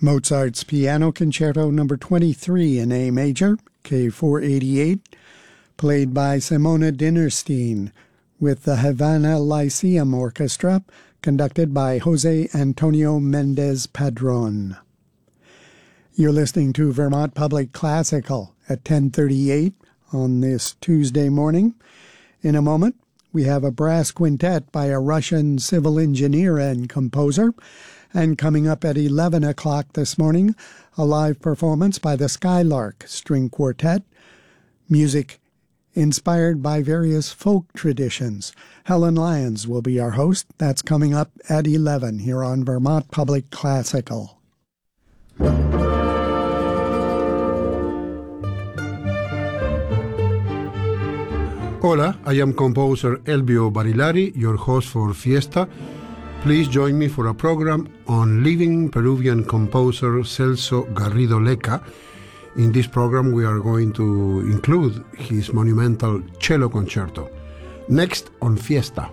Mozart's Piano Concerto No. 23 in A major, K488, played by Simona Dinnerstein with the Havana Lyceum Orchestra, conducted by Jose Antonio Mendez Padron. You're listening to Vermont Public Classical at 10:38 on this Tuesday morning. In a moment, we have a brass quintet by a Russian civil engineer and composer. And coming up at 11 o'clock this morning, a live performance by the Skylark String Quartet, music inspired by various folk traditions. Helen Lyons will be our host. That's coming up at 11 here on Vermont Public Classical. Hola, I am composer Elvio Barilari, your host for Fiesta. Please join me for a program on living Peruvian composer Celso Garrido Leca. In this program, we are going to include his monumental cello concerto. Next on Fiesta.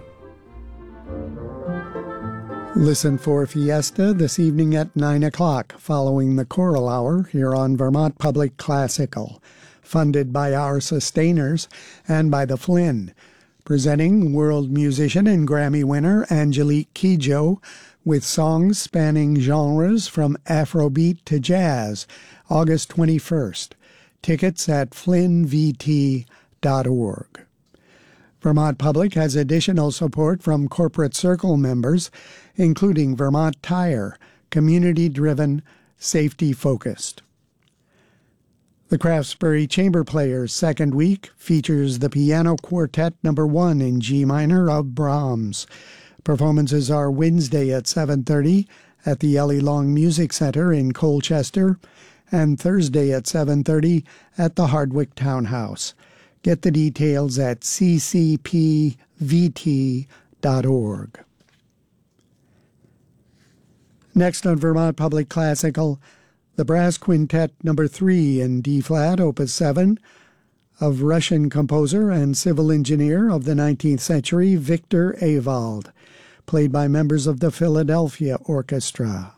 Listen for Fiesta this evening at 9 o'clock, following the choral hour here on Vermont Public Classical, funded by our sustainers and by the Flynn. Presenting world musician and Grammy winner Angelique Kidjo with songs spanning genres from Afrobeat to jazz, August 21st. Tickets at flynnvt.org. Vermont Public has additional support from Corporate Circle members, including Vermont Tire, community-driven, safety-focused. The Craftsbury Chamber Players' second week features the Piano Quartet No. 1 in G minor of Brahms. Performances are Wednesday at 7:30 at the Ellie Long Music Center in Colchester and Thursday at 7:30 at the Hardwick Townhouse. Get the details at ccpvt.org. Next on Vermont Public Classical, the Brass Quintet No. 3 in D-flat, Opus 7, of Russian composer and civil engineer of the 19th century Victor Ewald, played by members of the Philadelphia Orchestra.